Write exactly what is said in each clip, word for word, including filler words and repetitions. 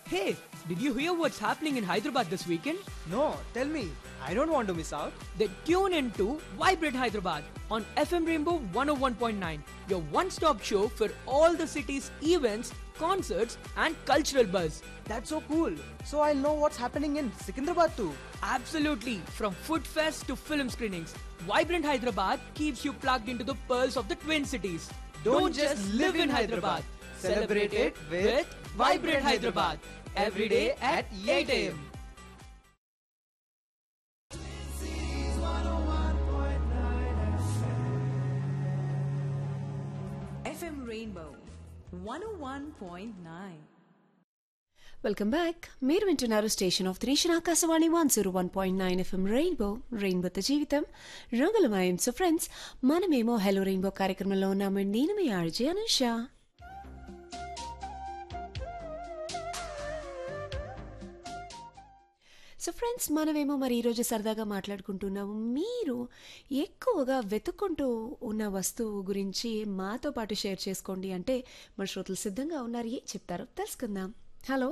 Hey, did you hear what's happening in Hyderabad this weekend? No, tell me. I don't want to miss out. Then tune in to Vibrate Hyderabad on F M Rainbow one oh one point nine, your one-stop show for all the city's events, concerts and cultural buzz. That's so cool. So I'll know what's happening in Secunderabad too. Absolutely, from food fest to film screenings, Vibrant Hyderabad keeps you plugged into the pearls of the Twin Cities. Don't just live in Hyderabad. Celebrate it with Vibrant Hyderabad. Every day at eight a m F M Rainbow one oh one point nine. Welcome back. మీరు వింటున్నారు station of త్రిషన్ Akashvani one zero one point nine FM rainbow రెయిన్బోతో జీవితం రంగులమయం. So friends, మనమేమో hello rainbow కార్యక్రమంలో ఉన్నామండి. నేను మీ RJ Anusha. So friends, మనమేమో మరి ఈరోజు సరదాగా మాట్లాడుకుంటున్నాము. మీరు ఎక్కువగా వెతుక్కుంటూ ఉన్న వస్తువు గురించి మాతో పాటు షేర్ చేసుకోండి అంటే మన శ్రోతలు సిద్ధంగా ఉన్నారు. ఏ చెప్తారో తెలుసుకుందాం. హలో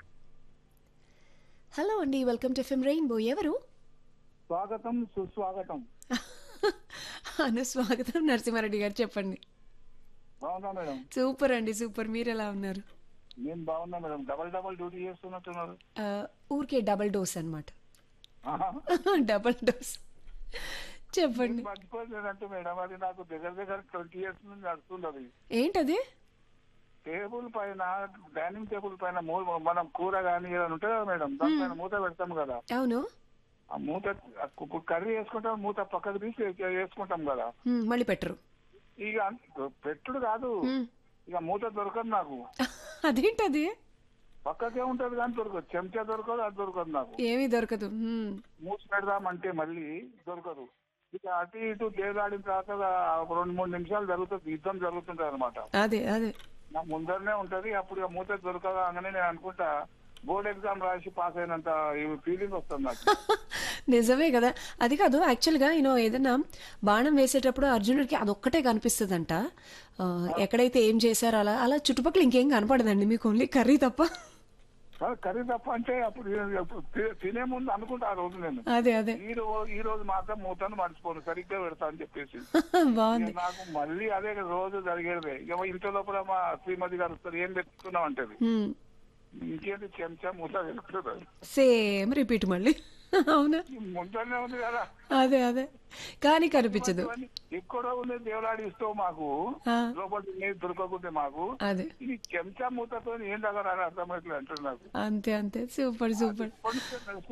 హలో అండి, వెల్కమ్ టు ఎఫ్ఎం రెయిన్బో. ఎవరు? స్వాగతం సుస్వాగతం. అనుస్వాగతం నరసింహారెడ్డి గారు, చెప్పండి. బాగున్నా మేడం. సూపర్ అండి, సూపర్. మీరు ఎలా ఉన్నారు? నేను బాగున్నా మేడం. Double double duty చేస్తున్నట్టున్నారు. ఆ, ఊరికే డబల్ డోస్ అనమాట. ఆహా. డబల్ డోస్ చెప్పండి. మర్చిపోలేదంటే మేడం, అది నాకు దగ్గర దగ్గర ట్వంటీ ఇయర్స్ నుంచి నడుస్తున్నది. ఏంటది? టేబుల్ పైన, డైనింగ్ టేబుల్ పైన మూ- మనం కూర కానీ ఏదైనా ఉంటుంది కదా మేడం, దానిపైన మూత పెడతాం కదా. అవును. ఆ మూత కు- కర్రీ వేసుకుంటాం, మూత పక్కకు తీసి వే- వేసుకుంటాం కదా. హ్మ్, మళ్ళీ పెట్టరు. ఇక అంత- పెట్టుడు కాదు, హ్మ్. ఇక మూత దొరకదు నాకు. అదేంటది? పక్కకే ఉంటది కానీ దొరకదు. చెంచా దొరకదు, అది దొరకదు నాకు. ఏమీ దొరకదు. హ్మ్. మూసి పెడదామంటే మళ్ళీ దొరకదు. ఇక అటు ఇటు దేదాడిన తర్వాత ఒక రెండు మూడు నిమిషాలు జరుగుతుంది, యుద్ధం జరుగుతుంటది అనమాట. అదే అదే నా ముందరనే ఉంటది. అప్పుడు ఇక మూత దొరకగానే నేను అనుకుంటా బోర్డ్ ఎగ్జామ్ రాసి పాస్ అయినంత ఫీలింగ్ వస్తుంది నాకు. నిజమే కదా. అది కాదు, యాక్చువల్గా యూనో ఏదైనా బాణం వేసేటప్పుడు అర్జునుడికి అదొక్కటే కనిపిస్తుందంట. ఆ, ఎక్కడైతే ఏం చేశారో అలా అలా చుట్టుపక్కల ఇంకేం కనపడదండి మీకు, ఓన్లీ కర్రీ తప్ప. ఆ, కర్రీ తప్ప అంటే అప్పుడు అప్పుడు తి- తినే ముందు అనుకుంటా ఆ రోజు నేను అదే అదే ఈ రోజు ఈ రోజు మాత్రం మూతను మర్చిపోను, సరిగ్గా పెడతా అని చెప్పేసి. బాగుంది. ఇక నాకు మళ్ళీ అదే రోజు జరిగేదే. ఇక ఇంట్లో లోపల మా శ్రీమతి గారు వస్తారు, ఏం పెట్టుకున్నాం అంటది. హ్మ్. ఇంకేంటి చెంచా మూత పెట్టుకుంటుంది. సేమ్ రిపీట్ మళ్ళీ. అవునా? ముందరనే ఉంది కదా. అదే అదే కానీ కనిపించదు. ఎక్కడో ఉంది దేవులాడి ఇస్తావు మాకు, ఆ, లోపల ఉండేది దొరకకుంటే మాకు. అదే ఇది చెంచా మూతతో ఏం దగ్గర అర్థమైతే అంటున్నారు నాకు. అంతే అంతే. Super super. కొంచెం